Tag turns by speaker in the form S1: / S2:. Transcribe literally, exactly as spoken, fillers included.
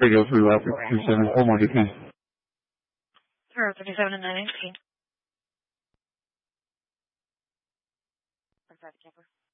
S1: Radio three Route fifty-seven, Omar Depend.
S2: Route fifty-seven and nine eighteen. Private camper.